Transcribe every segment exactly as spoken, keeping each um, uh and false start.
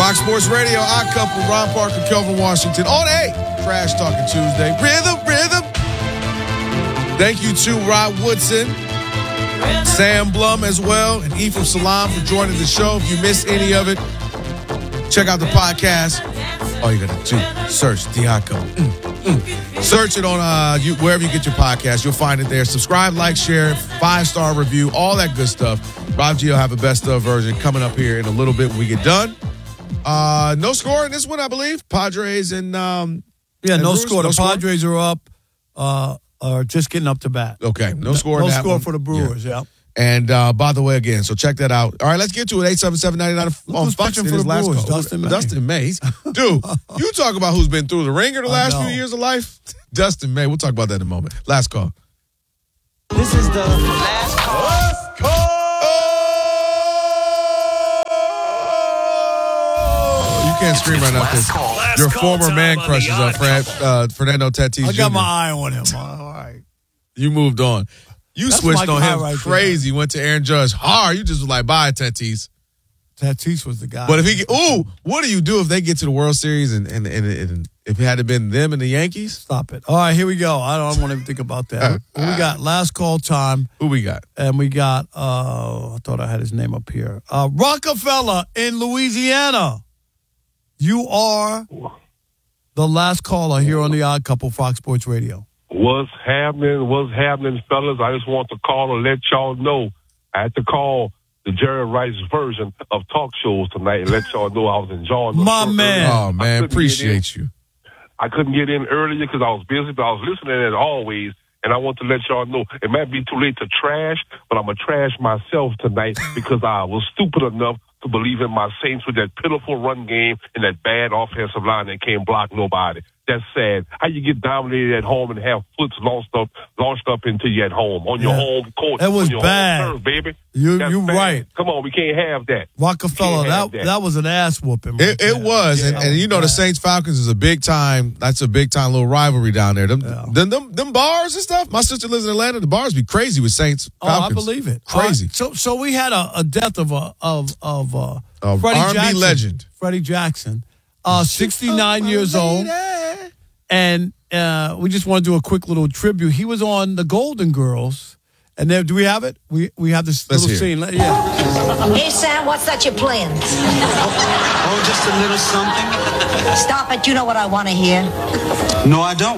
Fox Sports Radio, Odd Couple, Ron Parker, Kelvin Washington on a Trash Talking Tuesday. Rhythm, rhythm. Thank you to Rod Woodson, Sam Blum as well, and Ephraim Salam for joining the show. If you missed any of it, check out the podcast. All you got to do, search The Odd Couple. Mm, mm. Search it on uh, you, wherever you get your podcast. You'll find it there. Subscribe, like, share, five-star review, all that good stuff. Rob G will have a best-of version coming up here in a little bit when we get done. Uh, no score in this one, I believe. Padres and um, yeah, and no Brewers. score. No the score? Padres are up, uh, are just getting up to bat. Okay, no score. No in that score one. for the Brewers. Yeah. yeah. And uh, by the way, again, so check that out. All right, let's get to it. eight seven seven, nine nine on Who's Fox. pitching for It is the last Brewers? call. Dustin May. Dustin May. Dude, you talk about who's been through the ringer the last few years of life. Dustin May. We'll talk about that in a moment. Last call. This is the last call. Last call. You can't scream right now because your former man crushes up, Fran, uh, Fernando Tatis I got Junior my eye on him. All right. You moved on. You That's switched my on guy him right crazy. Went to Aaron Judge hard. You just was like, bye, Tatis. Tatis was the guy. But if he, ooh, what do you do if they get to the World Series and and, and, and if it had been them and the Yankees? Stop it. All right, here we go. I don't want to think about that. We got last call time. Who we got? And we got, uh, I thought I had his name up here. Uh, Rockefeller in Louisiana. You are the last caller here on the Odd Couple, Fox Sports Radio. What's happening? What's happening, fellas? I just want to call and let y'all know. I had to call the Jerry Rice version of talk shows tonight and let y'all know I was enjoying the My show man. earlier. Oh, man, appreciate you. I couldn't get in earlier because I was busy, but I was listening as always. And I want to let y'all know it might be too late to trash, but I'm going to trash myself tonight because I was stupid enough to believe in my Saints with that pitiful run game and that bad offensive line that can't block nobody. That's sad. How you get dominated at home and have foots launched up, launched up into you at home on your Yeah. home court. That was on your bad. Home turf, baby. You, That's you're bad. right. Come on, we can't have that. Rockefeller, You can't that, have that was an ass whooping. It, it was, Yeah, and, that and was you know the bad. Saints Falcons is a big time. That's a big time little rivalry down there. Them, Yeah. them, them, them bars and stuff. My sister lives in Atlanta. The bars be crazy with Saints Oh, I Falcons. believe it. Crazy. All right, so, so we had a, a death of a of of uh, Of Freddie R and B Jackson, legend. Freddie Jackson, uh, sixty-nine years old, and uh, we just want to do a quick little tribute. He was on the Golden Girls, and there. Do we have it? We we have this Let's little hear scene. Yeah. Hey, Sam, what's that you're playing? Oh, just a little something. Stop it. You know what I want to hear. No, I don't.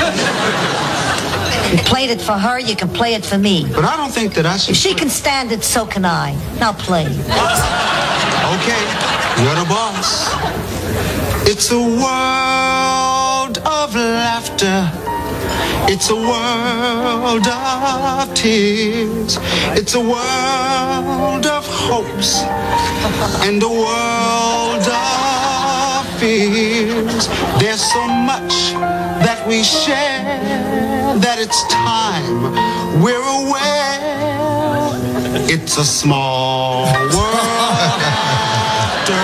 You played it for her, you can play it for me. But I don't think that I should. If she can stand it, so can I. Now play. Okay, you're the boss. It's a world of laughter. It's a world of tears. It's a world of hopes and a world of fears. There's so much that we share that it's time we're aware. It's a small world after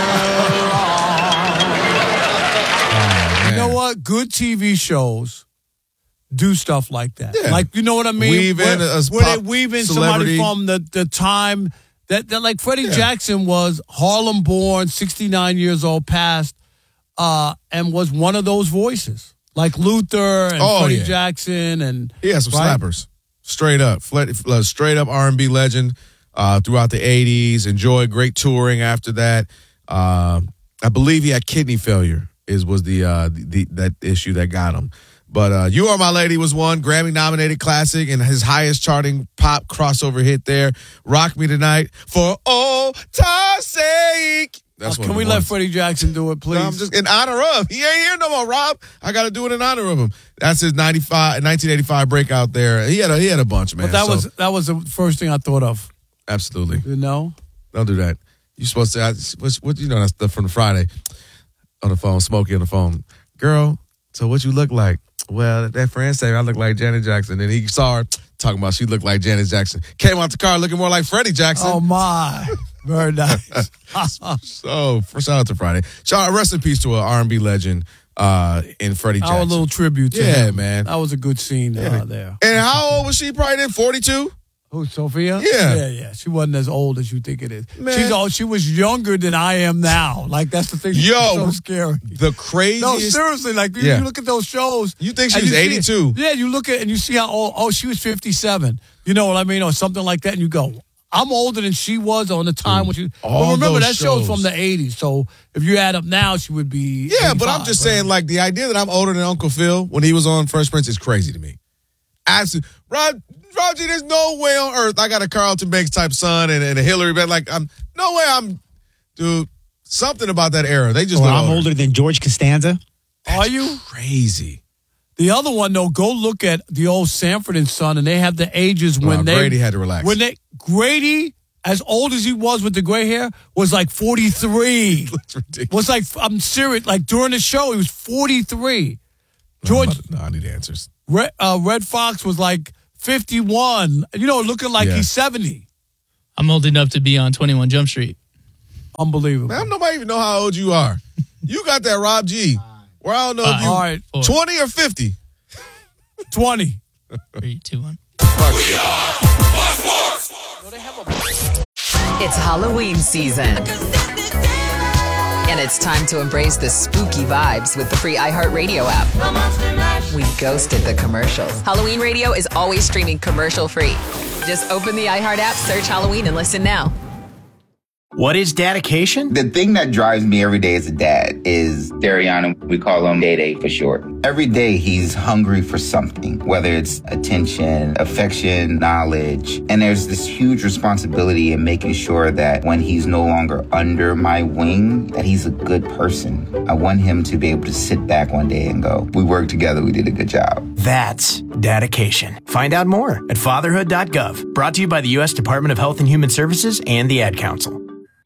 all. You know what? Good T V shows do stuff like that. Yeah. Like, you know what I mean? Weave in where, a where they pop weave in celebrity. somebody from the, the time that, that like Freddie Yeah. Jackson was Harlem born, sixty-nine years old, passed, uh, and was one of those voices. Like Luther and Oh, Freddie yeah. Jackson. And He had some right? slappers. Straight up. Fle- uh, Straight up R and B legend uh, throughout the eighties. Enjoyed great touring after that. Uh, I believe he had kidney failure is was the, uh, the, the that issue that got him. But uh, You Are My Lady was one Grammy-nominated classic and his highest charting pop crossover hit there. Rock Me Tonight for old time's sake. That's Uh, one can of we the let ones. Freddie Jackson do it, please? No, I'm just in honor of. He ain't here no more, Rob. I got to do it in honor of him. That's his ninety-five, nineteen eighty-five breakout there. He had a, he had a bunch, man. but that So, was that was the first thing I thought of. absolutely. You know? Don't do that. You're supposed to. I, what's, what you know? That's stuff from the Friday on the phone. Smokey on the phone. Girl, so what you look like? Well, that friend said I look like Janet Jackson, and he saw her talking about she looked like Janet Jackson. Came out the car looking more like Freddie Jackson. Oh, my. Very nice. So, for shout out to Friday. Shout out, rest in peace to an R and B legend uh, in Freddie Jackson. Our little tribute to Yeah, him. man. That was a good scene uh, there. And how old was she? Probably then forty-two. Who, Sophia? Yeah. Yeah, yeah. She wasn't as old as you think it is. Man. She's old. She was younger than I am now. Like, that's the thing. Yo, It's so scary. The craziest. No, seriously. Like, you, Yeah. you look at those shows. You think she and was you see- eighty-two? Yeah, you look at and you see how old. Oh, she was fifty-seven. You know what I mean? Or something like that. And you go, I'm older than she was on the time when she. all But remember, those that show's shows. from the eighties. So if you add up now, she would be. Yeah, but I'm eighty-five, just right? saying, like, the idea that I'm older than Uncle Phil when he was on Fresh Prince is crazy to me. As Rob, Rob G, there's no way on earth I got a Carlton Banks type son and, and a Hillary, but like, I'm no way I'm, dude. Something about that era. They just. Well, look I'm older than George Costanza. Are you? Crazy. The other one, though, go look at the old Sanford and Son, and they have the ages when Wow, they. Grady had to relax. When they Grady, as old as he was with the gray hair, was like forty-three. That's ridiculous. Was like, I'm serious. Like during the show, he was forty-three. George No, I need answers. Red, uh, Red Fox was like fifty-one. You know, looking like Yeah. he's seventy. I'm old enough to be on twenty-one Jump Street. Unbelievable. Man, nobody even know how old you are. You got that Rob G. Where I don't know if you All right, Four, twenty or fifty. twenty. three, two, one. It's Halloween season. And it's time to embrace the spooky vibes with the free iHeartRadio app. We ghosted the commercials. Halloween Radio is always streaming commercial free. Just open the iHeart app, search Halloween, and listen now. What is dedication? The thing that drives me every day as a dad is Dariana. We call him Day Day for short. Every day he's hungry for something, whether it's attention, affection, knowledge. And there's this huge responsibility in making sure that when he's no longer under my wing, that he's a good person. I want him to be able to sit back one day and go, we worked together, we did a good job. That's dedication. Find out more at fatherhood dot gov. Brought to you by the U S Department of Health and Human Services and the Ad Council.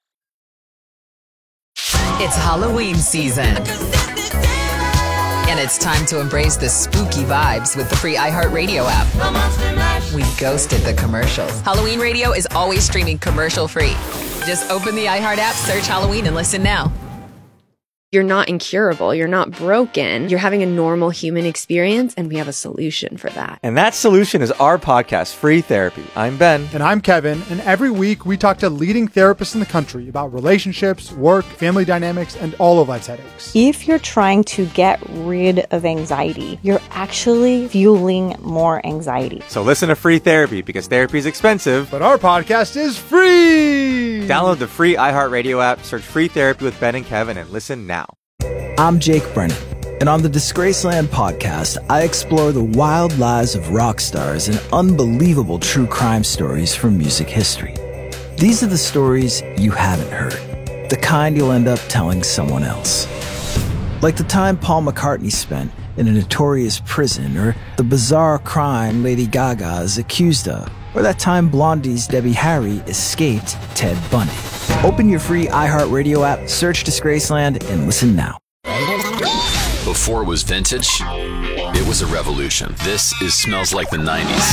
It's Halloween season. And it's time to embrace the spooky vibes with the free iHeartRadio app. We ghosted the commercials. Halloween Radio is always streaming commercial free. Just open the iHeart app, search Halloween, and listen now. You're not incurable. You're not broken. You're having a normal human experience, and we have a solution for that. And that solution is our podcast, Free Therapy. I'm Ben. And I'm Kevin. And every week we talk to leading therapists in the country about relationships, work, family dynamics, and all of life's headaches. If you're trying to get rid of anxiety, you're actually fueling more anxiety. So listen to Free Therapy because therapy is expensive. But our podcast is free! Download the free iHeartRadio app, search Free Therapy with Ben and Kevin, and listen now. I'm Jake Brennan, and on the Disgraceland podcast, I explore the wild lives of rock stars and unbelievable true crime stories from music history. These are the stories you haven't heard, the kind you'll end up telling someone else. Like the time Paul McCartney spent in a notorious prison, or the bizarre crime Lady Gaga is accused of, or that time Blondie's Debbie Harry escaped Ted Bundy. Open your free iHeartRadio app, search Disgraceland, and listen now. Before it was vintage, it was a revolution. This is Smells Like the nineties.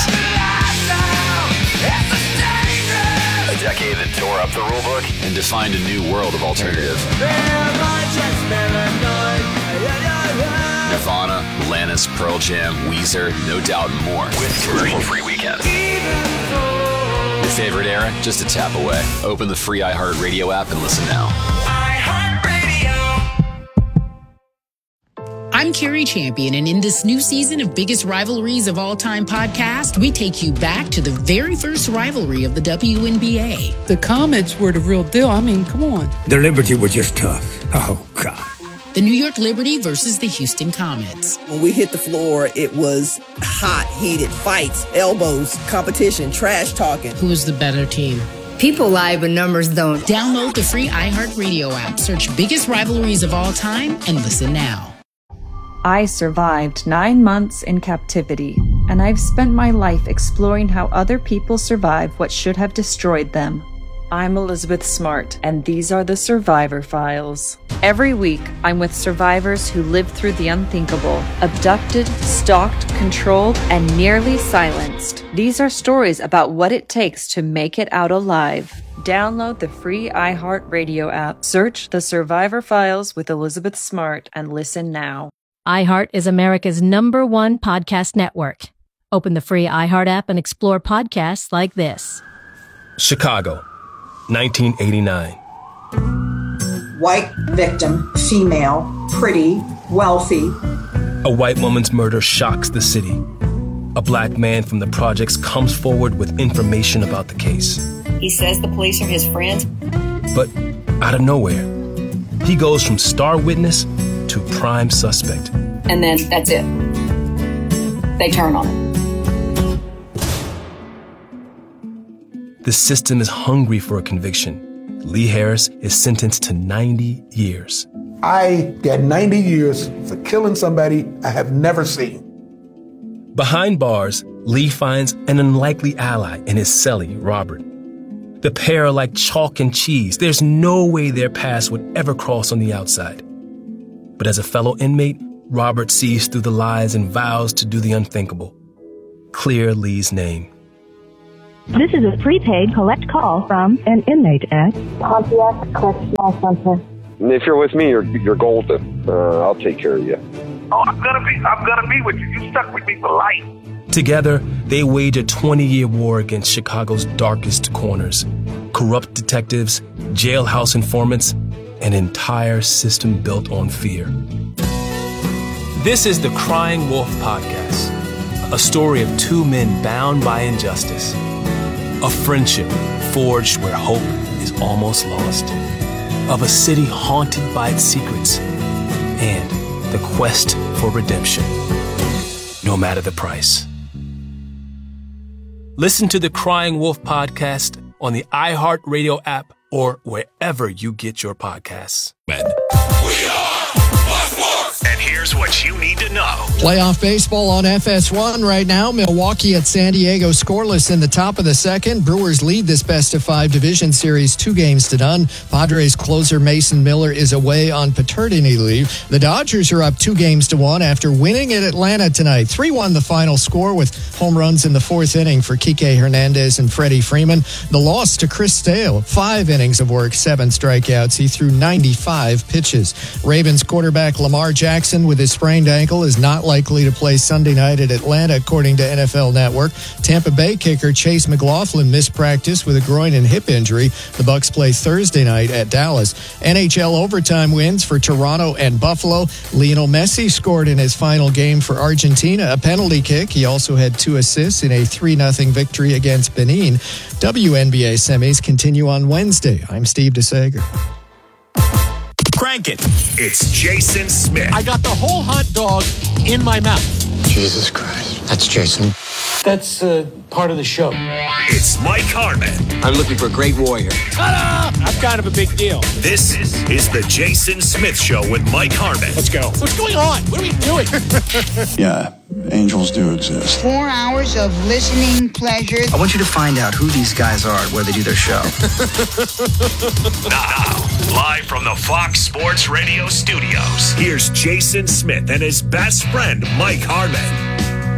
A decade that tore up the rulebook and defined a new world of alternative. Nirvana, Alanis, Pearl Jam, Weezer, No Doubt, and more. With commercial-free weekends. Your favorite era? Just a tap away. Open the free iHeartRadio app and listen now. I'm Carrie Champion, and in this new season of Biggest Rivalries of All Time podcast, we take you back to the very first rivalry of the W N B A. The Comets were the real deal. I mean, come on. The Liberty were just tough. Oh, God. The New York Liberty versus the Houston Comets. When we hit the floor, it was hot, heated fights, elbows, competition, trash talking. Who was the better team? People lie, but numbers don't. Download the free iHeartRadio app, search Biggest Rivalries of All Time, and listen now. I survived nine months in captivity, and I've spent my life exploring how other people survive what should have destroyed them. I'm Elizabeth Smart, and these are the Survivor Files. Every week, I'm with survivors who lived through the unthinkable, abducted, stalked, controlled, and nearly silenced. These are stories about what it takes to make it out alive. Download the free iHeartRadio app, search The Survivor Files with Elizabeth Smart, and listen now. iHeart is America's number one podcast network. Open the free iHeart app and explore podcasts like this. Chicago, nineteen eighty-nine. White victim, female, pretty, wealthy. A white woman's murder shocks the city. A black man from the projects comes forward with information about the case. He says the police are his friends. But out of nowhere, he goes from star witness to prime suspect. And then that's it. They turn on him. The system is hungry for a conviction. Lee Harris is sentenced to ninety years. I got ninety years for killing somebody I have never seen. Behind bars, Lee finds an unlikely ally in his cellie, Robert. The pair are like chalk and cheese. There's no way their paths would ever cross on the outside. But as a fellow inmate, Robert sees through the lies and vows to do the unthinkable. Clear Lee's name. This is a prepaid collect call from an inmate at Pontiac Correctional Center. If you're with me, you're you're golden. Uh, I'll take care of you. Oh, I'm gonna be I'm gonna be with you. You stuck with me for life. Together, they wage a twenty-year war against Chicago's darkest corners. Corrupt detectives, jailhouse informants, an entire system built on fear. This is the Crying Wolf Podcast, a story of two men bound by injustice. A friendship forged where hope is almost lost. Of a city haunted by its secrets. And the quest for redemption, no matter the price. Listen to the Crying Wolf Podcast on the iHeartRadio app or wherever you get your podcasts. Men. We are and here's what you need to know. Playoff baseball on F S one right now. Milwaukee at San Diego scoreless in the top of the second. Brewers lead this best-of-five division series two games to none. Padres closer Mason Miller is away on paternity leave. The Dodgers are up two games to one after winning at Atlanta tonight. three one the final score with home runs in the fourth inning for Kike Hernandez and Freddie Freeman. The loss to Chris Sale, five innings of work, seven strikeouts. He threw ninety-five pitches. Ravens quarterback Lamar Jackson with his sprained ankle is not likely to play Sunday night at Atlanta, according to N F L Network. Tampa Bay kicker Chase McLaughlin missed practice with a groin and hip injury. The Bucs play Thursday night at Dallas. N H L overtime wins for Toronto and Buffalo. Lionel Messi scored in his final game for Argentina, a penalty kick. He also had two assists in a three nothing victory against Benin. W N B A semis continue on Wednesday. I'm Steve DeSager. Crank it. It's Jason Smith. I got the whole hot dog in my mouth. Jesus Christ. That's Jason. That's uh, part of the show. It's Mike Harmon. I'm looking for a great warrior. Ta-da! I'm kind of a big deal. This is the Jason Smith Show with Mike Harmon. Let's go. What's going on? What are we doing? Yeah, angels do exist. Four hours of listening pleasure. I want you to find out who these guys are where they do their show. Now, live from the Fox Sports Radio studios, here's Jason Smith and his best friend, Mike Harmon.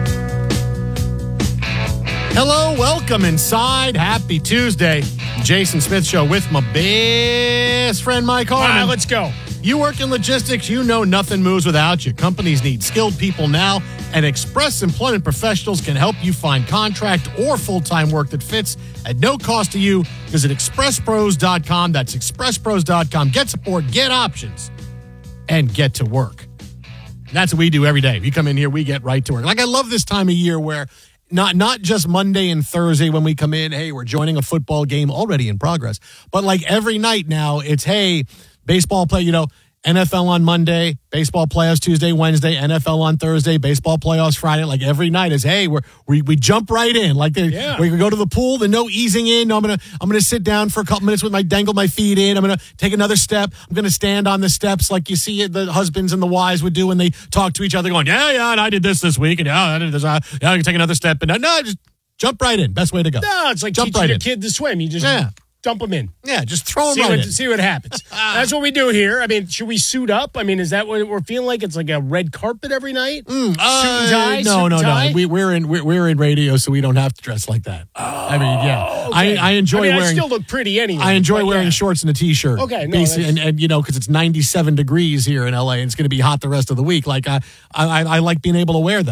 Hello, welcome inside. Happy Tuesday. Jason Smith Show with my best friend, Mike Harmon. All right, let's go. You work in logistics, you know nothing moves without you. Companies need skilled people now, and Express Employment Professionals can help you find contract or full-time work that fits at no cost to you. Visit express pros dot com. That's express pros dot com. Get support, get options, and get to work. That's what we do every day. You come in here, we get right to work. Like, I love this time of year where Not not just Monday and Thursday when we come in, hey, we're joining a football game already in progress. But like every night now, it's, hey, baseball play, you know, N F L on Monday, baseball playoffs Tuesday, Wednesday, N F L on Thursday, baseball playoffs Friday. Like every night is, hey, we're, we we jump right in. Like yeah. we go to the pool, then no easing in. No, I'm gonna I'm gonna sit down for a couple minutes with my dangle my feet in. I'm gonna take another step. I'm gonna stand on the steps like you see the husbands and the wives would do when they talk to each other, going, yeah, yeah, and I did this this week, and yeah, I did this. Uh, yeah, I can take another step, and no, no, just jump right in. Best way to go. No, it's like jump teaching right your in. kid to swim. You just yeah. dump them in. Yeah, just throw them see right what, in. See what happens. That's what we do here. I mean, should we suit up? I mean, is that what we're feeling like? It's like a red carpet every night? Mm, uh, suit and tie? No, no, tie? no. We, we're in we're, we're in radio, so we don't have to dress like that. Oh, I mean, yeah. Okay. I, I enjoy I mean, wearing. I still look pretty anyway. I enjoy wearing yeah. shorts and a t-shirt. Okay, no, Basically, and, and you know, because it's ninety-seven degrees here in L A, and it's going to be hot the rest of the week. Like I, I, I like being able to wear that.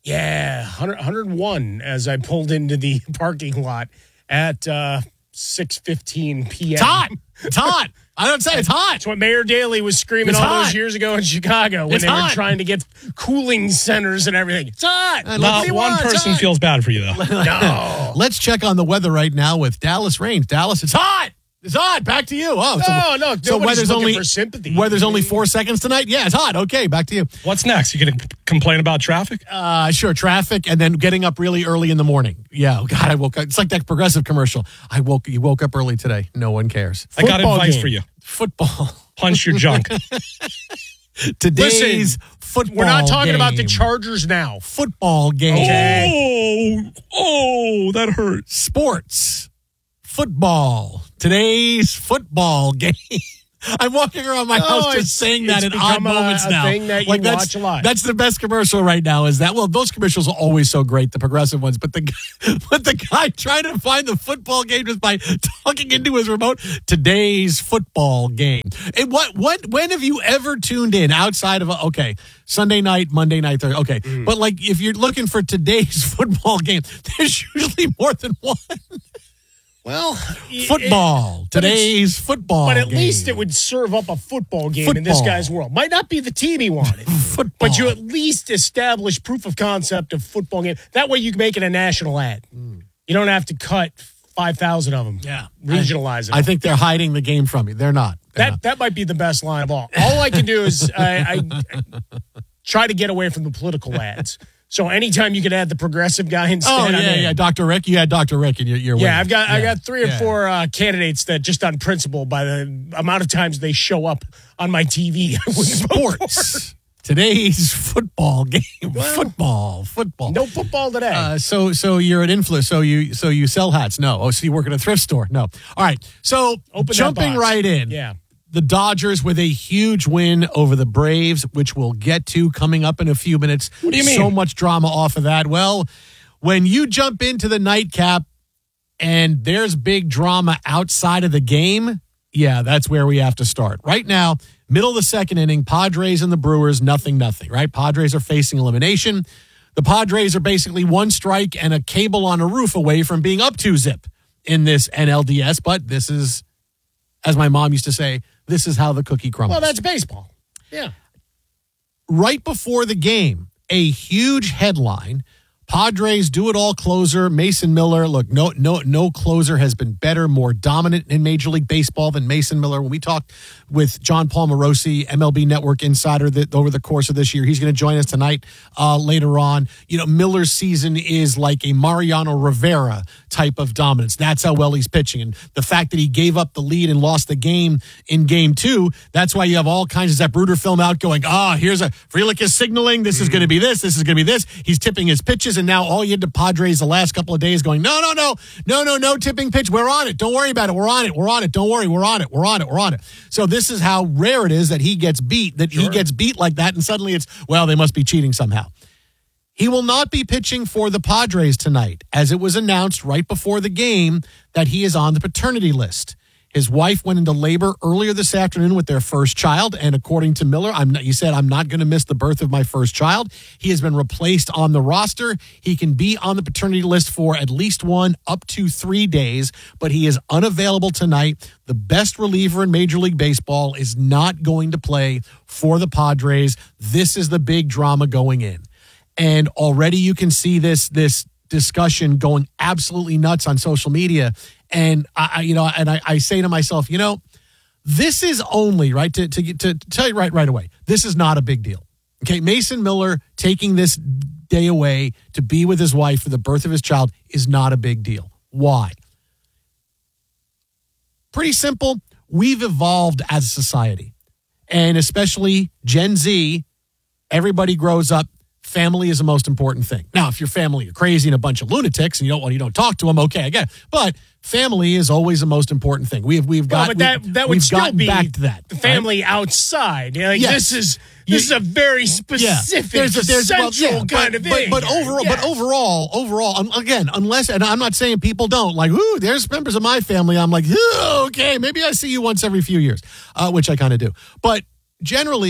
Yeah, one hundred, one hundred one as I pulled into the parking lot at uh, six fifteen p.m. It's hot. It's hot. I don't say it's hot. That's what Mayor Daley was screaming It's all hot. those years ago in Chicago when It's they hot. were trying to get cooling centers and everything. It's hot. Uh, Not one want? person feels bad for you, though. No. Let's check on the weather right now with Dallas Rains. Dallas, it's hot. It's hot. Back to you. Oh, No, no, So nobody's weather's looking only for sympathy. Weather's only four seconds tonight. Yeah, it's hot. Okay, back to you. What's next? You going to complain about traffic? Uh, sure, traffic, and then getting up really early in the morning. Yeah, oh God, I woke up. It's like that Progressive commercial. I woke. You woke up early today. No one cares. I got Football advice game. for you. Football. Punch your junk. Today's Listen, football. We're not talking game. about the Chargers now. Football game. Okay. Oh, oh, that hurts. Sports. Football. Today's football game. I'm walking around my No, house it's- just saying that it's in odd become a- moments a now. thing that you that's, watch a lot. That's the best commercial right now. Is that well? Those commercials are always so great, the Progressive ones. But the guy- but the guy trying to find the football game just by talking into his remote. Today's football game. And what what when have you ever tuned in outside of a, okay Sunday night, Monday night, Thursday? Okay, Mm. but like if you're looking for today's football game, there's usually more than one. Well, Football. it- but it's- Today's football But at game. least it would serve up a football game in this Football. guy's world. Might not be the team he wanted, Football. but you at least establish proof of concept of football game. That way you can make it a national ad. You don't have to cut five thousand of them. Yeah. Regionalize it. I think they're hiding the game from you. They're not. They're that not. that might be the best line of all. All I can do is I, I try to get away from the political ads. So anytime you can add the progressive guy instead. Oh, I'm yeah, in. yeah. Doctor Rick. You had Doctor Rick in your, your Yeah, way. I've got I Yeah. got three or Yeah. four uh, candidates that just on principle, by the amount of times they show up on my T V, I wouldn't vote for. Sports. Today's football game. football. Football. No football today. Uh, so so you're an influencer. So you so you sell hats? No. Oh, so you work at a thrift store? No. All right. So Open that jumping box. right in. Yeah. The Dodgers with a huge win over the Braves, which we'll get to coming up in a few minutes. What do you mean? So much drama off of that. Well, when you jump into the nightcap and there's big drama outside of the game, yeah, that's where we have to start. Right now, middle of the second inning, Padres and the Brewers, nothing, nothing, right? Padres are facing elimination. The Padres are basically one strike and a cable on a roof away from being up two zip in this N L D S, but this is, as my mom used to say, this is how the cookie crumbles. Well, that's baseball. Yeah. Right before the game, a huge headline. Padres do it all closer. Mason Miller, look, no, no, no closer has been better, more dominant in Major League Baseball than Mason Miller. When we talked with John Palmarosi, M L B Network insider, that over the course of this year, he's going to join us tonight. Uh, later on, you know, Miller's season is like a Mariano Rivera type of dominance. That's how well he's pitching, and the fact that he gave up the lead and lost the game in Game Two. That's why you have all kinds of Zapruder film out going. Ah, oh, here's a Frelick is signaling. This is going to be this. This is going to be this. He's tipping his pitches. And now all you had to Padres the last couple of days going, no, no, no, no, no, no tipping pitch. We're on it. Don't worry about it. We're on it. We're on it. Don't worry. We're on it. We're on it. We're on it. So this is how rare it is that he gets beat, that sure. he gets beat like that. And suddenly it's, well, they must be cheating somehow. He will not be pitching for the Padres tonight, as it was announced right before the game that he is on the paternity list. His wife went into labor earlier this afternoon with their first child, and according to Miller, I'm not, he said, I'm not going to miss the birth of my first child. He has been replaced on the roster. He can be on the paternity list for at least one, up to three days, but he is unavailable tonight. The best reliever in Major League Baseball is not going to play for the Padres. This is the big drama going in. And already you can see this, this discussion going absolutely nuts on social media. And I, you know, and I, I say to myself, you know, this is only right to, to to to tell you right right away. This is not a big deal. Okay, Mason Miller taking this day away to be with his wife for the birth of his child is not a big deal. Why? Pretty simple. We've evolved as a society, and especially Gen Z. Everybody grows up. Family is the most important thing. Now, if your family are crazy and a bunch of lunatics and you don't want you don't talk to them, okay, I get it. But family is always the most important thing. We've we've got well, but that we, that would we've still gotten be back to that. The family right? outside. You know, like yes. This is this is a very specific, yeah. there's a, there's, central well, yeah, kind but, of thing. But, but overall, yeah. but overall, overall, um, again, unless and I'm not saying people don't like. Ooh, there's members of my family. I'm like, okay, maybe I see you once every few years, uh, which I kind of do. But generally,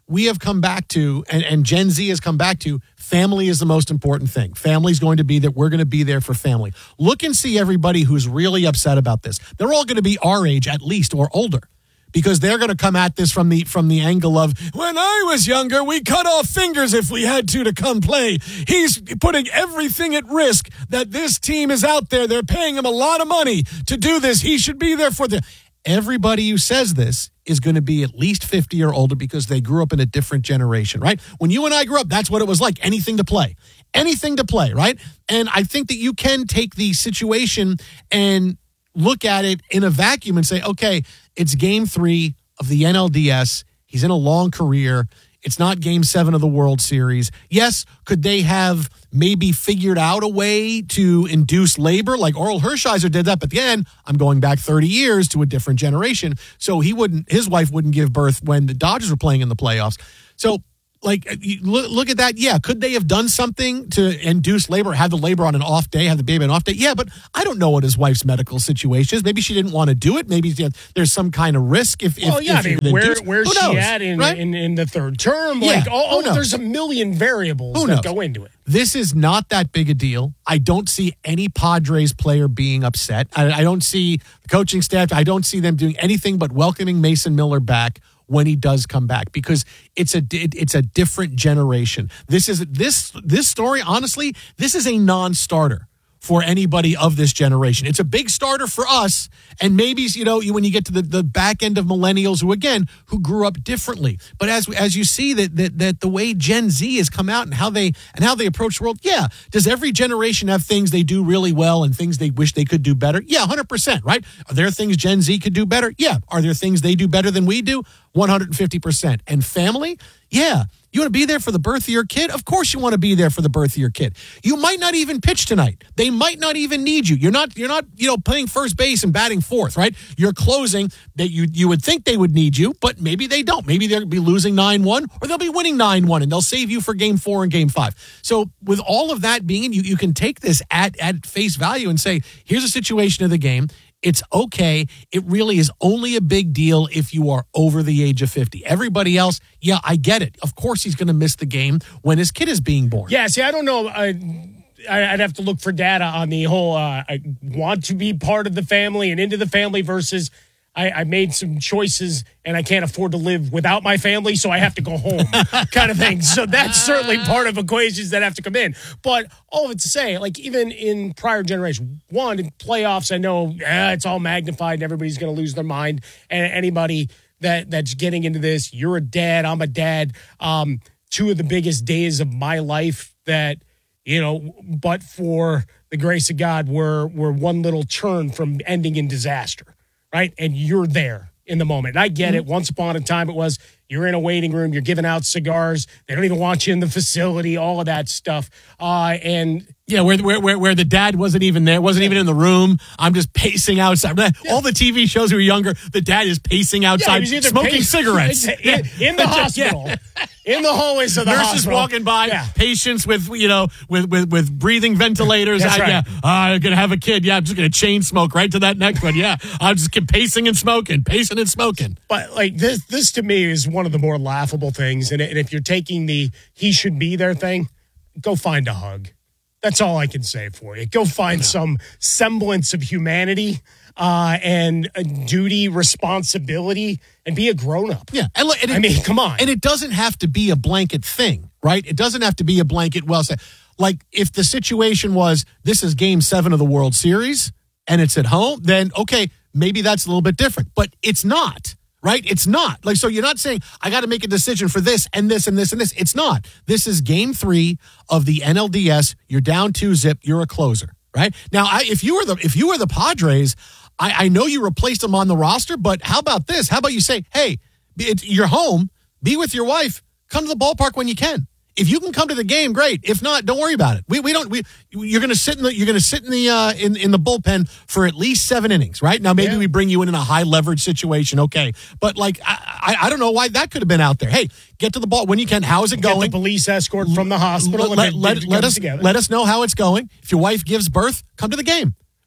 we have come back to, and, and Gen Z has come back to, family is the most important thing. Family's going to be that we're going to be there for family. Look and see everybody who's really upset about this. They're all going to be our age at least or older, because they're going to come at this from the from the angle of, when I was younger, we cut off fingers if we had to to come play. He's putting everything at risk that this team is out there. They're paying him a lot of money to do this. He should be there for the... Everybody who says this is going to be at least fifty or older because they grew up in a different generation, right? When you and I grew up, that's what it was like. Anything to play. Anything to play, right? And I think that you can take the situation and look at it in a vacuum and say, okay, it's game three of the N L D S. He's in a long career. It's not game seven of the World Series. Yes, could they have maybe figured out a way to induce labor? Like Oral Hershiser did that, but then I'm going back thirty years to a different generation. So he wouldn't, his wife wouldn't give birth when the Dodgers were playing in the playoffs. So like, you look, look at that. Yeah. Could they have done something to induce labor, have the labor on an off day, have the baby on an off day? Yeah, but I don't know what his wife's medical situation is. Maybe she didn't want to do it. Maybe there's some kind of risk. If, well, if, yeah, if I mean, where, induce, where's she at in, right? in, in the third term? Yeah, Like, oh, oh, there's a million variables who that knows? go into it. This is not that big a deal. I don't see any Padres player being upset. I, I don't see the coaching staff. I don't see them doing anything but welcoming Mason Miller back when he does come back, because it's a it, it's a different generation. This is this this story, honestly, this is a non-starter for anybody of this generation. It's a big starter for us, and maybe, you know, when you get to the, the back end of millennials who, again, who grew up differently. But as as you see that that that the way Gen Z has come out and how they and how they approach the world, yeah, does every generation have things they do really well and things they wish they could do better? Yeah, one hundred percent, right? Are there things Gen Z could do better? Yeah. Are there things they do better than we do? one hundred fifty percent. And family? Yeah. You want to be there for the birth of your kid? Of course you want to be there for the birth of your kid. You might not even pitch tonight. They might not even need you. You're not, you're not, you know, playing first base and batting fourth, right? You're closing. That you you would think they would need you, but maybe they don't. Maybe they'll be losing nine one, or they'll be winning nine one, and they'll save you for game four and game five. So with all of that being, you, you can take this at, at face value and say, here's a situation of the game. It's okay. It really is only a big deal if you are over the age of fifty. Everybody else, yeah, I get it. Of course he's going to miss the game when his kid is being born. Yeah, see, I don't know. I, I'd have to look for data on the whole uh, I want to be part of the family and into the family versus I, I made some choices and I can't afford to live without my family, so I have to go home kind of thing. So that's certainly part of equations that have to come in. But all of it to say, like even in prior generations, one, in playoffs, I know eh, it's all magnified and everybody's going to lose their mind. And anybody that that's getting into this, you're a dad, I'm a dad. Um, two of the biggest days of my life that, you know, but for the grace of God, were were one little turn from ending in disaster. Right. And you're there in the moment. And I get it. Once upon a time, it was you're in a waiting room. You're giving out cigars. They don't even want you in the facility, all of that stuff. Uh, and yeah, where, where where where the dad wasn't even there, wasn't even in the room. I'm just pacing outside. Yeah. All the T V shows who were younger, the dad is pacing outside, yeah, smoking pace, cigarettes. In, yeah. in the hospital. Yeah. In the hallways of the Nurses hospital. walking by, yeah. patients with, you know, with with, with breathing ventilators. That's I, right. Yeah, uh, I'm going to have a kid. Yeah, I'm just going to chain smoke right to that next one. Yeah, I'm just pacing and smoking, pacing and smoking. But like this, this to me is one of the more laughable things. And, and if you're taking the he should be there thing, go find a hug. That's all I can say for you. Go find some semblance of humanity uh, and a duty, responsibility, and be a grown-up. Yeah. And look, and I it, mean, come on. And it doesn't have to be a blanket thing, right? It doesn't have to be a blanket, well said. Like, if the situation was, this is game seven of the World Series, and it's at home, then, okay, maybe that's a little bit different. But it's not. Right? It's not. Like, so you're not saying, I got to make a decision for this and this and this and this. It's not. This is game three of the N L D S. You're down two zip. You're a closer. Right? Now, I, if you were the if you were the Padres, I, I know you replaced them on the roster, but how about this? How about you say, hey, it, you're home. Be with your wife. Come to the ballpark when you can. If you can come to the game, great. If not, don't worry about it. We we don't we you're going to sit in the you're going to sit in the uh, in in the bullpen for at least seven innings, right? Now maybe yeah. we bring you in in a high leverage situation, okay? But like I, I I don't know why that could have been out there. Hey, get to the ball when you can. How is it going? Get the police escort from the hospital. Let, let, let, let us together. let us know how it's going. If your wife gives birth, come to the game.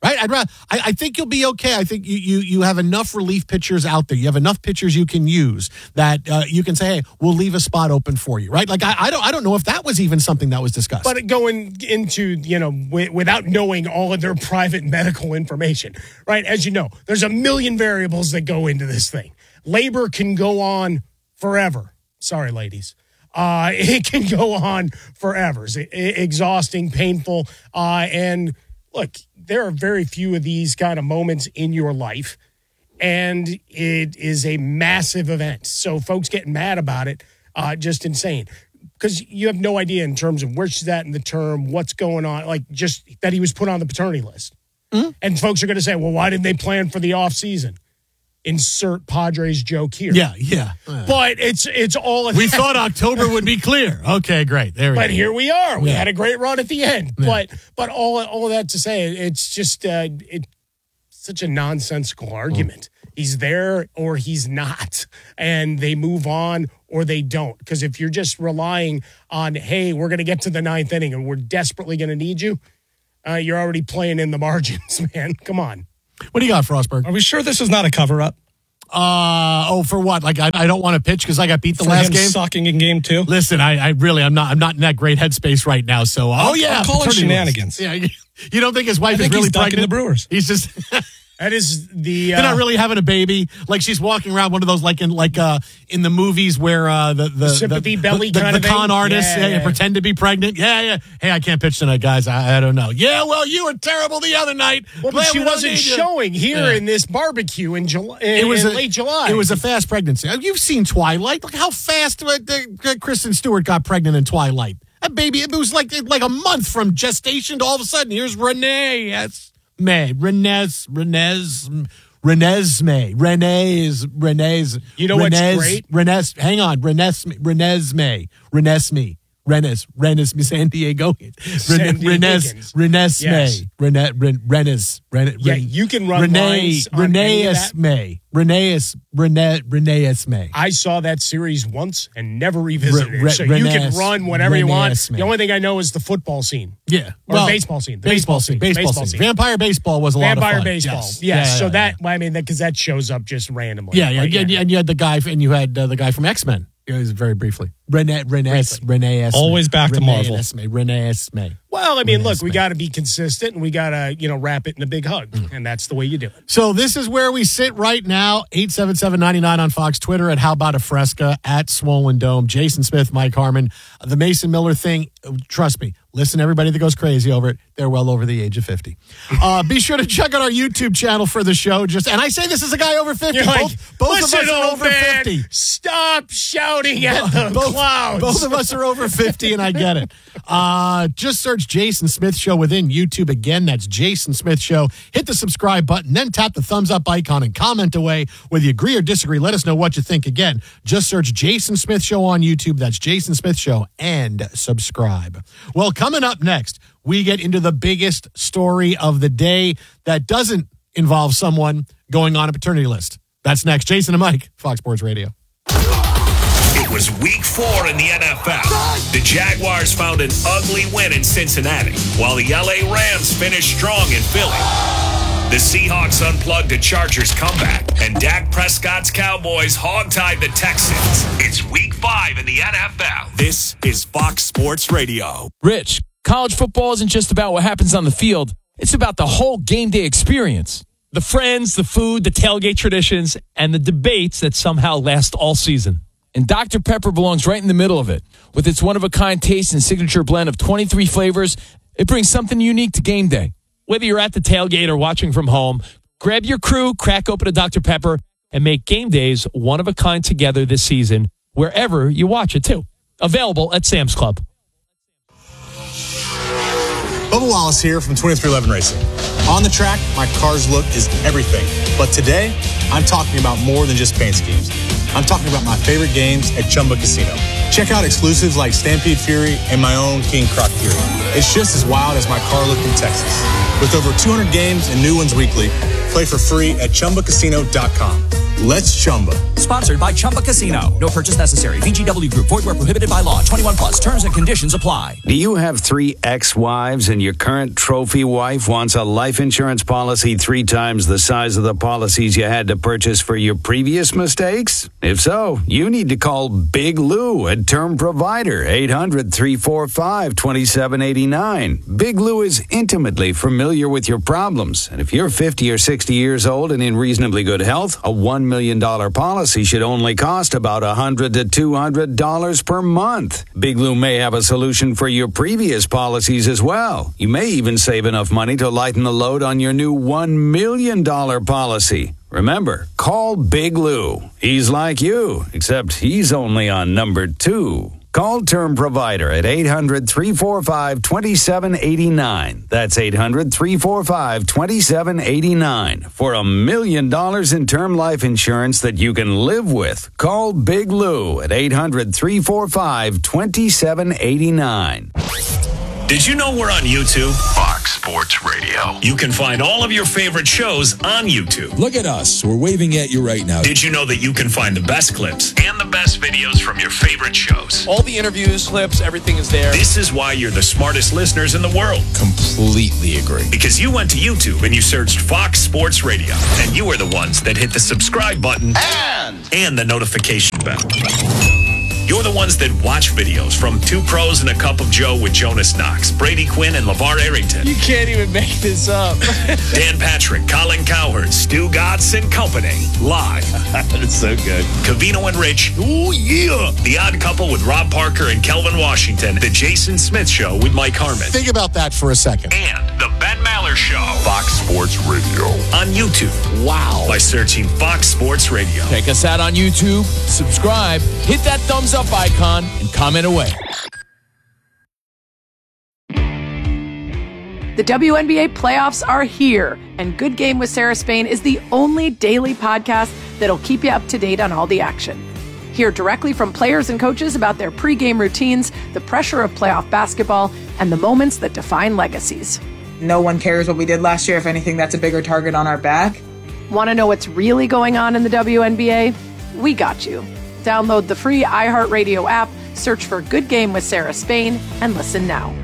Right? I'd rather, I, I think you'll be okay. I think you, you you have enough relief pitchers out there. You have enough pitchers you can use that uh, you can say, hey, we'll leave a spot open for you, right? Like, I, I don't I don't know if that was even something that was discussed. But going into, you know, w- without knowing all of their private medical information, right? As you know, there's a million variables that go into this thing. Labor can go on forever. Sorry, ladies. Uh, it can go on forever. It's exhausting, painful, uh, and look, there are very few of these kind of moments in your life, and it is a massive event. So folks getting mad about it, uh, just insane. Because you have no idea in terms of where she's at in the term, what's going on, like just that he was put on the paternity list. Mm-hmm. And folks are going to say, well, why didn't they plan for the offseason? Insert Padres joke here. Yeah, yeah. But it's it's all... We thought October would be clear. Okay, great. There we but go. But here we are. We yeah. had a great run at the end. Yeah. But but all all of that to say, it's just uh, it's such a nonsensical argument. Mm. He's there or he's not. And they move on or they don't. Because if you're just relying on, hey, we're going to get to the ninth inning and we're desperately going to need you, uh, you're already playing in the margins, man. Come on. What do you got, Frostberg? Are we sure this is not a cover-up? Uh oh, for what? Like I, I don't want to pitch because I got beat the for last him game. Sucking in game two. Listen, I, I really, I'm not, I'm not in that great headspace right now. So, oh I'll, yeah, I'll call it shenanigans. Yeah, you don't think his wife I is think really he's pregnant? the Brewers. He's just. That is the. Uh, They're not really having a baby. Like she's walking around one of those, like in like uh in the movies where uh the the, the sympathy the, belly the, kind the, of the con thing? artists yeah, yeah, yeah. pretend to be pregnant. Yeah, yeah. Hey, I can't pitch tonight, guys. I, I don't know. Yeah, well, you were terrible the other night. Well, but Glad she we don't wasn't need you. showing here Yeah. in this barbecue in July. In, It was in a, late July. It was a fast pregnancy. You've seen Twilight. Look how fast uh, uh, Kristen Stewart got pregnant in Twilight. That baby, it was like like a month from gestation to all of a sudden, here's Renee. Yes, May. Renes, Renes, Renesmee. Renee's, Renee's. You know Renes, what's great? Renes, hang on. Renesmee. Renesmee. Renesmee. Renes, Renes, San Diego. San Renes, Renes, Yes. May. Renes, Renes, Renes. Yeah, you can run Renee, lines on any of that. May. Renee's, Rene, Renee's May. I saw that series once and never revisited Re- it. Re- So you can Renes- run whatever you want. Renes, man. The only thing I know is the football scene. Yeah. Or Well, baseball scene. The baseball baseball scene. scene. Baseball, Baseball scene. scene. Vampire baseball was a lot of Vampire fun. baseball. Yes. Yeah, Yeah, so yeah, that, I mean, because that shows up just randomly. Yeah, yeah, But yeah. And you had the guy, and you had uh, the guy from X-Men. It was very briefly. Rene, Rene, Briefly. Rene Esme. Always back to Rene Marvel. Esme, Rene Esme. Well, I mean, Rene look, Esme. we got to be consistent and we got to, you know, wrap it in a big hug. Mm. And that's the way you do it. So this is where we sit right now. eight seven seven, nine nine on Fox, Twitter at How About a Fresca, at Swollen Dome. Jason Smith, Mike Harmon. The Mason Miller thing, trust me, listen, everybody that goes crazy over it, they're well over the age of fifty. Uh, be sure to check out our YouTube channel for the show. Just And I say this as a guy over fifty. You're like, both both of listen, us are old over man, fifty. Stop shouting at the both, clouds. Both of us are over fifty, and I get it. Uh, just search Jason Smith Show within YouTube. Again, that's Jason Smith Show. Hit the subscribe button, then tap the thumbs up icon and comment away. Whether you agree or disagree, let us know what you think. Again, just search Jason Smith Show on YouTube. That's Jason Smith Show, and subscribe. Well, coming up next, we get into the biggest story of the day that doesn't involve someone going on a paternity list. That's next. Jason and Mike, Fox Sports Radio. It was week four in the N F L. The Jaguars found an ugly win in Cincinnati, while the L A Rams finished strong in Philly. The Seahawks unplugged a Chargers comeback, and Dak Prescott's Cowboys hogtied the Texans. It's week five in the N F L. This is Fox Sports Radio. Rich, college football isn't just about what happens on the field. It's about the whole game day experience. The friends, the food, the tailgate traditions, and the debates that somehow last all season. And Doctor Pepper belongs right in the middle of it. With its one-of-a-kind taste and signature blend of twenty-three flavors, it brings something unique to game day. Whether you're at the tailgate or watching from home, grab your crew, crack open a Doctor Pepper, and make game days one-of-a-kind together this season, wherever you watch it, too. Available at Sam's Club. Bubba Wallace here from twenty-three eleven Racing. On the track, my car's look is everything. But today, I'm talking about more than just paint schemes. I'm talking about my favorite games at Chumba Casino. Check out exclusives like Stampede Fury and my own King Croc Fury. It's just as wild as my car looked in Texas. With over two hundred games and new ones weekly, play for free at Chumba Casino dot com. Let's Chumba. Sponsored by Chumba Casino. No purchase necessary. V G W Group. Void where prohibited by law. twenty-one plus. Terms and conditions apply. Do you have three ex-wives and your current trophy wife wants a life insurance policy three times the size of the policies you had to purchase for your previous mistakes? If so, you need to call Big Lou at Term Provider, eight hundred, three four five, two seven eight nine. Big Lou is intimately familiar with your problems, and if you're fifty or sixty years old and in reasonably good health, a one million dollars policy should only cost about one hundred to two hundred dollars per month. Big Lou may have a solution for your previous policies as well. You may even save enough money to lighten the load on your new one million dollars policy. Remember, call Big Lou. He's like you, except he's only on number two. Call Term Provider at eight hundred, three four five, two seven eight nine. That's eight hundred, three four five, two seven eight nine. For a million dollars in term life insurance that you can live with. Call Big Lou at eight hundred, three four five, two seven eight nine. Did you know we're on YouTube? Fox Sports Radio. You can find all of your favorite shows on YouTube. Look at us. We're waving at you right now. Did you know that you can find the best clips and the best videos from your favorite shows? All the interviews, clips, everything is there. This is why you're the smartest listeners in the world. Completely agree. Because you went to YouTube and you searched Fox Sports Radio. And you are the ones that hit the subscribe button and, and the notification bell. You're the ones that watch videos from Two Pros and a Cup of Joe with Jonas Knox, Brady Quinn, and LeVar Arrington. You can't even make this up. Dan Patrick, Colin Cowherd, Stu Gatz and Company. Live. That's so good. Covino and Rich. Ooh, yeah. The Odd Couple with Rob Parker and Kelvin Washington. The Jason Smith Show with Mike Harmon. Think about that for a second. And The Ben Maller Show. Fox Sports Radio. On YouTube. Wow. By searching Fox Sports Radio. Check us out on YouTube. Subscribe. Hit that thumbs up icon and comment away. The W N B A playoffs are here, and Good Game with Sarah Spain is the only daily podcast that'll keep you up to date on all the action. Hear directly from players and coaches about their pregame routines, the pressure of playoff basketball, and the moments that define legacies. No one cares what we did last year. If anything, that's a bigger target on our back. Want to know what's really going on in the W N B A? We got you. Download the free iHeartRadio app, search for Good Game with Sarah Spain, and listen now.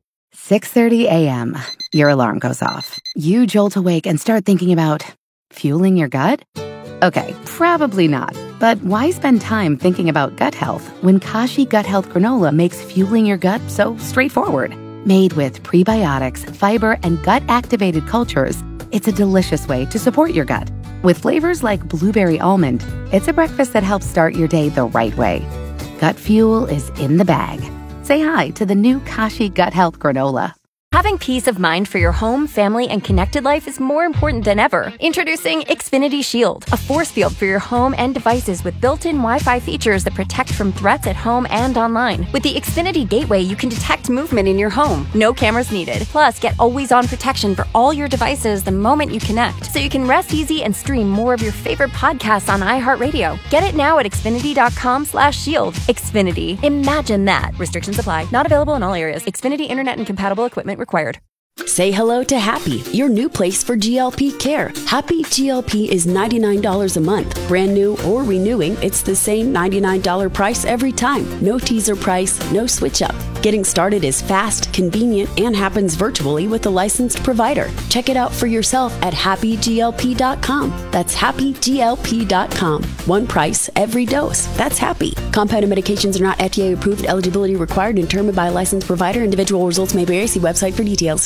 six thirty a.m. Your alarm goes off. You jolt awake and start thinking about fueling your gut? Okay, probably not. But why spend time thinking about gut health when Kashi Gut Health Granola makes fueling your gut so straightforward? Made with prebiotics, fiber, and gut-activated cultures, it's a delicious way to support your gut. With flavors like blueberry almond, it's a breakfast that helps start your day the right way. Gut fuel is in the bag. Say hi to the new Kashi Gut Health Granola. Having peace of mind for your home, family, and connected life is more important than ever. Introducing Xfinity Shield, a force field for your home and devices with built-in Wi-Fi features that protect from threats at home and online. With the Xfinity Gateway, you can detect movement in your home. No cameras needed. Plus, get always-on protection for all your devices the moment you connect, so you can rest easy and stream more of your favorite podcasts on iHeartRadio. Get it now at Xfinity.com slash shield. Xfinity. Imagine that. Restrictions apply. Not available in all areas. Xfinity Internet and compatible equipment required. Say hello to Happy, your new place for G L P care. Happy G L P is ninety-nine dollars a month. Brand new or renewing, it's the same ninety-nine dollars price every time. No teaser price, no switch up. Getting started is fast, convenient, and happens virtually with a licensed provider. Check it out for yourself at happy G L P dot com. That's happy G L P dot com. One price, every dose. That's Happy. Compounded medications are not F D A approved. Eligibility required and determined by a licensed provider. Individual results may vary. See website for details.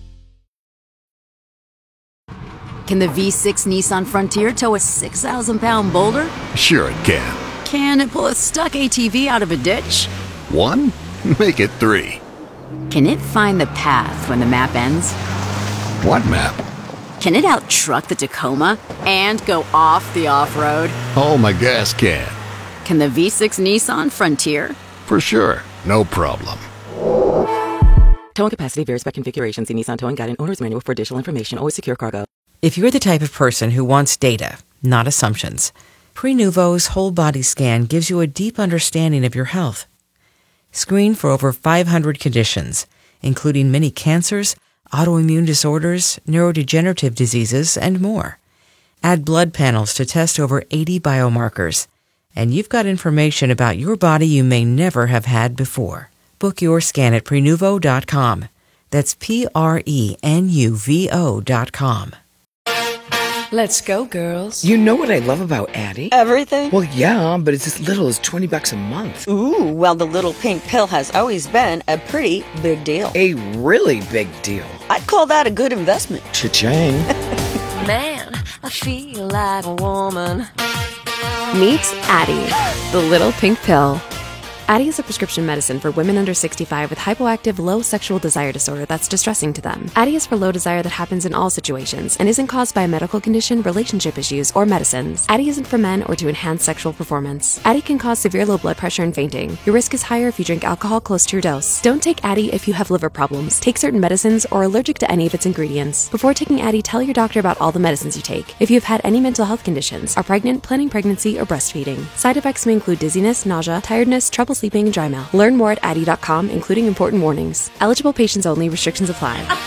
Can the V six Nissan Frontier tow a six thousand pound boulder? Sure it can. Can it pull a stuck A T V out of a ditch? One? Make it three. Can it find the path when the map ends? What map? Can it out-truck the Tacoma and go off the off-road? Oh, my gas can. Can the V six Nissan Frontier? For sure. No problem. Towing capacity varies by configuration. See Nissan Towing Guide and Owner's Manual for additional information. Always secure cargo. If you're the type of person who wants data, not assumptions, Prenuvo's whole body scan gives you a deep understanding of your health. Screen for over five hundred conditions, including many cancers, autoimmune disorders, neurodegenerative diseases, and more. Add blood panels to test over eighty biomarkers. And you've got information about your body you may never have had before. Book your scan at Prenuvo dot com. That's P R E N U V O dot com. Let's go, girls. You know what I love about Addie? Everything? Well, yeah, but it's as little as twenty bucks a month. Ooh, well, the little pink pill has always been a pretty big deal. A really big deal. I'd call that a good investment. Cha-ching. Man, I feel like a woman. Meet Addie, the little pink pill. Addie is a prescription medicine for women under sixty-five with hypoactive low sexual desire disorder that's distressing to them. Addie is for low desire that happens in all situations and isn't caused by a medical condition, relationship issues, or medicines. Addie isn't for men or to enhance sexual performance. Addie can cause severe low blood pressure and fainting. Your risk is higher if you drink alcohol close to your dose. Don't take Addie if you have liver problems, take certain medicines, or are allergic to any of its ingredients. Before taking Addie, tell your doctor about all the medicines you take. If you have had any mental health conditions, are pregnant, planning pregnancy, or breastfeeding. Side effects may include dizziness, nausea, tiredness, trouble sleeping, and dry mouth. Learn more at Addie dot com, including important warnings. Eligible patients only. Restrictions apply. F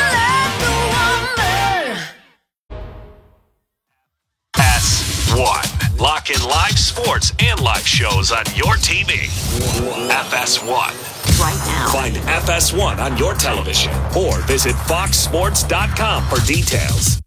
S one. Lock in live sports and live shows on your T V. F S one. Right now. Find F S one on your television or visit fox sports dot com for details.